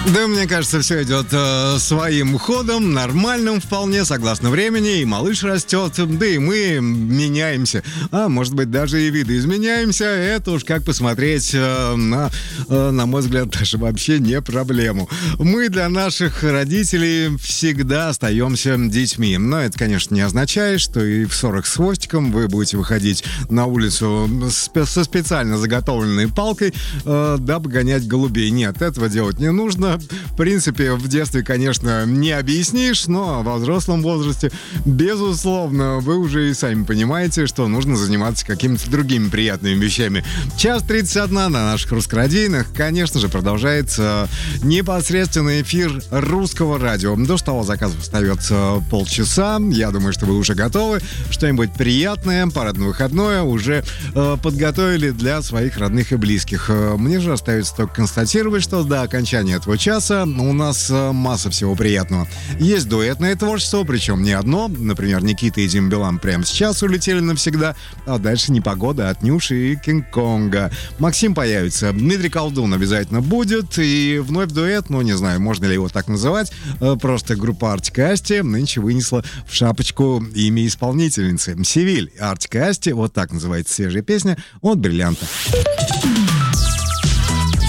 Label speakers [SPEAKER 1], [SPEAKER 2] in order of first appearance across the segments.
[SPEAKER 1] Да, мне кажется, все идет своим ходом, нормальным вполне, согласно времени, и малыш растет, да и мы меняемся, а может быть даже и видоизменяемся, это уж как посмотреть, на мой взгляд, даже вообще не проблему. Мы для наших родителей всегда остаемся детьми, но это, конечно, не означает, что и в 40 с хвостиком вы будете выходить на улицу со специально заготовленной палкой, дабы гонять голубей. Нет, этого делать не нужно. В принципе, в детстве, конечно, не объяснишь, но во взрослом возрасте, безусловно, вы уже и сами понимаете, что нужно заниматься какими-то другими приятными вещами. 1:31 на наших русскорадийных, конечно же, продолжается непосредственный эфир русского радио. До штабного заказа остается полчаса. Я думаю, что вы уже готовы. Что-нибудь приятное, парадно-выходное уже подготовили для своих родных и близких. Мне же остается только констатировать, что до окончания этого часа у нас масса всего приятного. Есть дуэтное творчество, причем не одно. Например, Никита и Дима Билан прямо сейчас улетели навсегда, а дальше непогода от Нюши и Кинг-Конга. Максим появится, Дмитрий Колдун обязательно будет, и вновь дуэт, ну не знаю, можно ли его так называть, просто группа Артик и Асти нынче вынесла в шапочку имя исполнительницы. Севиль, Артик и Асти, вот так называется свежая песня от Бриллианта.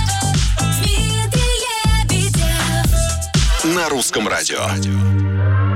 [SPEAKER 2] На русском радио.